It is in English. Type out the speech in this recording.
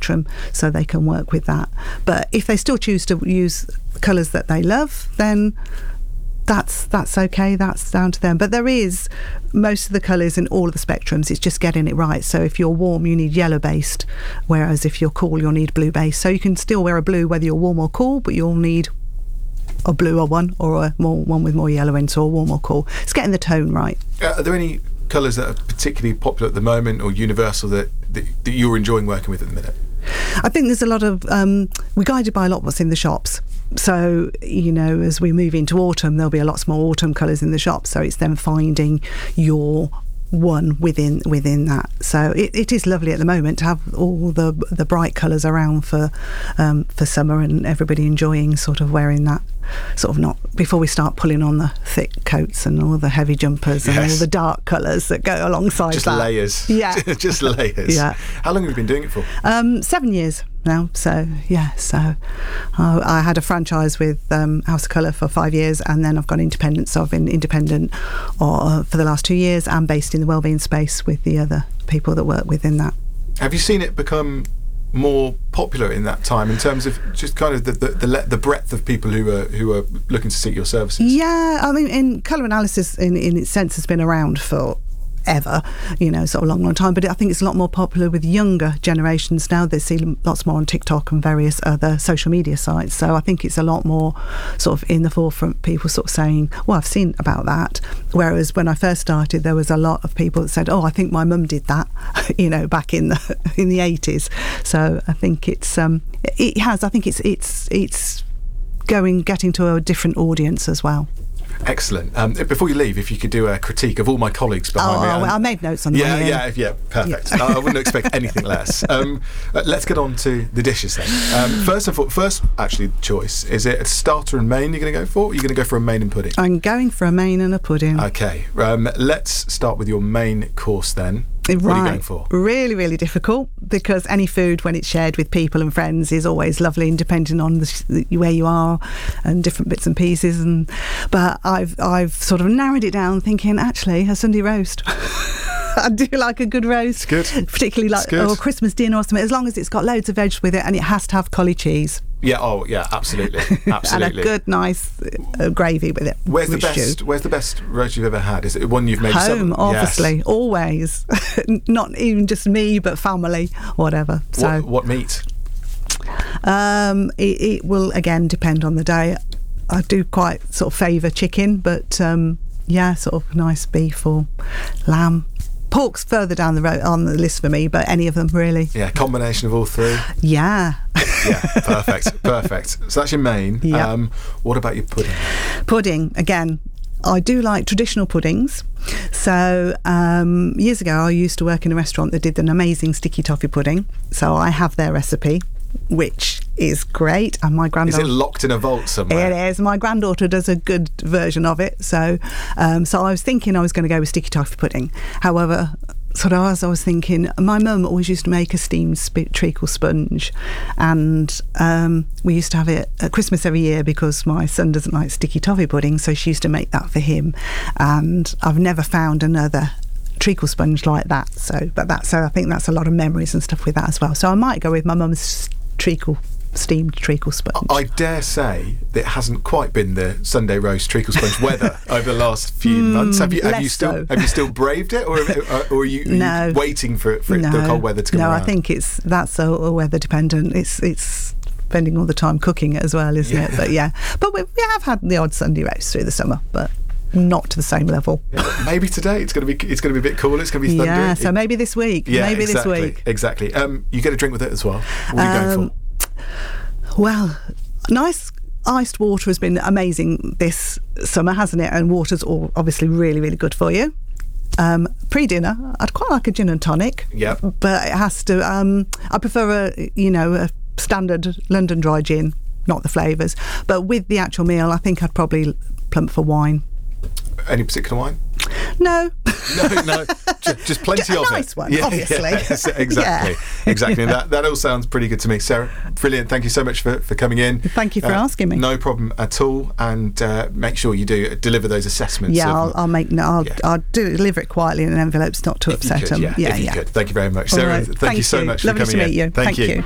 spectrum, so they can work with that. But if they still choose to use colours that they love, then that's okay, that's down to them. But there is most of the colours in all of the spectrums, it's just getting it right. So if you're warm, you need yellow based, whereas if you're cool, you'll need blue based. So you can still wear a blue whether you're warm or cool, but you'll need a bluer one or one with more yellow in, so warm or cool. It's getting the tone right. Are there any colours that are particularly popular at the moment or universal that you're enjoying working with at the minute? I think there's a lot of we're guided by a lot what's in the shops. So, you know, as we move into autumn, there'll be a lot more autumn colours in the shops. So it's then finding your one within that. So it is lovely at the moment to have all the bright colours around for summer, and everybody enjoying sort of wearing that, sort of not before we start pulling on the thick coats and all the heavy jumpers and all the dark colours that go alongside just that. Layers. Yeah. Just layers. Yeah. How long have you been doing it for? 7 years now. So I had a franchise with House of Colour for 5 years, and then I've gone independent. So I've been independent for the last 2 years and based in the wellbeing space with the other people that work within that. Have you seen it become more popular in that time in terms of just kind of the breadth of people who are looking to seek your services? Yeah, I mean, in colour analysis in its sense has been around for ever, you know, sort of long time, but I think it's a lot more popular with younger generations now. They see lots more on TikTok and various other social media sites, so I think it's a lot more sort of in the forefront, people sort of saying, well, I've seen about that, whereas when I first started there was a lot of people that said, oh, I think my mum did that, you know, back in the 80s. So I think it's getting to a different audience as well. Excellent. Before you leave, if you could do a critique of all my colleagues behind me. I made notes on that. Yeah, perfect. Yeah. I wouldn't expect anything less. Let's get on to the dishes then. First actually choice, is it a starter and main you're going to go for? Or are you going to go for a main and pudding? I'm going for a main and a pudding. Okay. Let's start with your main course then. Right. What are you going for? Really, really difficult, because any food, when it's shared with people and friends, is always lovely, and depending on where you are and different bits and pieces. But I've sort of narrowed it down, thinking actually a Sunday roast. I do like a good roast. It's good. Particularly like a Christmas dinner or something, as long as it's got loads of veg with it, and it has to have collie cheese. Yeah. Oh, yeah. Absolutely. And a good, nice gravy with it. Where's the best roast you've ever had? Is it one you've made home? Obviously, yes. Always. Not even just me, but family, whatever. So, what meat? It will again depend on the day. I do quite sort of favour chicken, but sort of nice beef or lamb. Pork's further down the road on the list for me, but any of them really. Yeah, combination of all three. Yeah. Yeah, perfect. So that's your main. Yeah. What about your pudding? Pudding, again, I do like traditional puddings. So years ago I used to work in a restaurant that did an amazing sticky toffee pudding. So I have their recipe, which is great, and my granddaughter... Is it locked in a vault somewhere? It is. My granddaughter does a good version of it, so I was thinking I was going to go with sticky toffee pudding. However, sort of as I was thinking, my mum always used to make a steamed treacle sponge, and we used to have it at Christmas every year because my son doesn't like sticky toffee pudding, so she used to make that for him, and I've never found another treacle sponge like that. So I think that's a lot of memories and stuff with that as well. So I might go with my mum's steamed treacle sponge. I dare say that it hasn't quite been the Sunday roast treacle sponge weather over the last few months. Have you still braved it, or are you waiting for the cold weather to come around? No, I think that's a weather dependent. It's spending all the time cooking it as well, isn't it? But we have had the odd Sunday roast through the summer, but not to the same level. Yeah, maybe today it's going to be a bit cooler. It's going to be thundery. Yeah, so maybe this week. Yeah, maybe exactly, this week. Exactly. You get a drink with it as well. What are you going for? Well, nice iced water has been amazing this summer, hasn't it? And water's obviously really, really good for you. Pre-dinner, I'd quite like a gin and tonic. Yeah. But it has to. I prefer a standard London dry gin, not the flavours. But with the actual meal, I think I'd probably plump for wine. Any particular wine? No. No. Just plenty of it. A nice one, obviously. Yes, exactly. Exactly. And that all sounds pretty good to me. Sarah, brilliant. Thank you so much for coming in. Thank you for asking me. No problem at all. And make sure you do deliver those assessments. Yeah, I'll deliver it quietly in an envelope, not to upset them. If you could. Thank you very much. Sarah, thank you so much for coming in. Lovely to meet you. Thank you.